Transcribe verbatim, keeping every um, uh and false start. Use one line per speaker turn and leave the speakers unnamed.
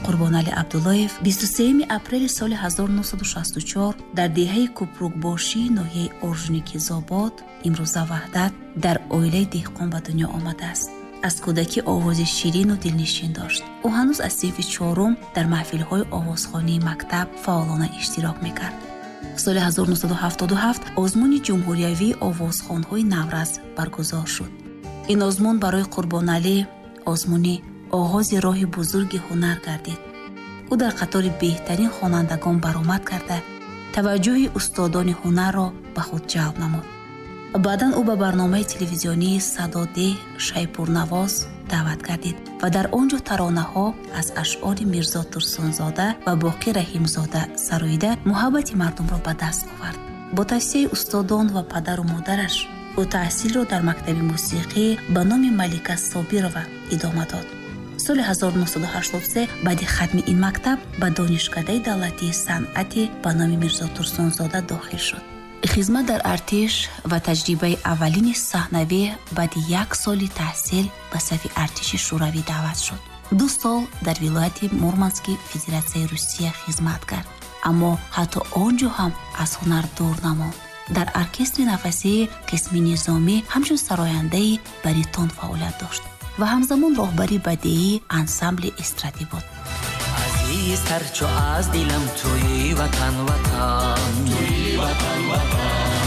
Қурбонали Абдуллоев бисту сеюми апрели соли ҳазору нуҳсаду шасту чор дар деҳаи Купрукбошии ноҳияи Оржуники Зобод, имрӯза Ваҳдат, дар оилаи деҳқон ба дунё омадааст. аз кӯдакӣ овози ширину дилнишин дошт. ӯ ҳанӯз аз синфи чорум дар маҳфилҳои овозхонии мактаб фаъолона иштирок мекард. соли ҳазору нуҳсаду ҳафтоду ҳафт озмуни ҷумҳуриявии овозхонҳои Навраз баргузор шуд. ин озмун барои Қурбоналӣ озмуни оғози роҳи бузурги ҳунар гардид. ӯ дар қатори беҳтарин хонандагон баромад карда, таваҷҷӯҳи устодони ҳунарро ба худ ҷалб намуд. баъдан ӯ ба барномаи телевизионии Садодеҳ Шайпурнавоз даъват гардид ва дар он ҷо таронаҳо аз ашъори Мирзо Турсунзода ва Боқӣ Раҳимзода сароида муҳаббати мардумро ба даст овард. бо тавсияи устодон ва падару модараш ӯ таҳсилро дар мактаби мусиқӣ ба номи Малика Собирова идома дод. соли ҳазору нуҳсаду ҳаштоду се баъди хатми ин мактаб ба Донишкадаи давлатии санъати ба номи Мирзо Турсунзода дохил шуд. хизмат дар артиш ва таҷрибаи аввалини саҳнавӣ баъди як соли таҳсил ба сафи артиши шӯравӣ даъват шуд. ду сол дар вилояти Мурмански Федератсияи Русия хизмат кард, аммо ҳатто он ҷо ҳам аз ҳунар дур намонд. дар оркестри нафасии қисми низомӣ ҳамчун сарояндаи баритон фаъолият дошт ва ҳамзамон роҳбари бадеии ансамбли эстрадӣ буд.
азизтар чо аз дилам туи ватан ватан туи ватан ватан